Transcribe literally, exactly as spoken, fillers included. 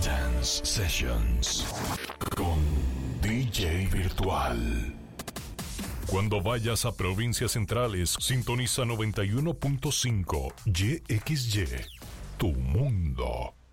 Dance Sessions con D J Virtual. Cuando vayas a provincias centrales, sintoniza noventa y uno punto cinco Y X Y, tu mundo.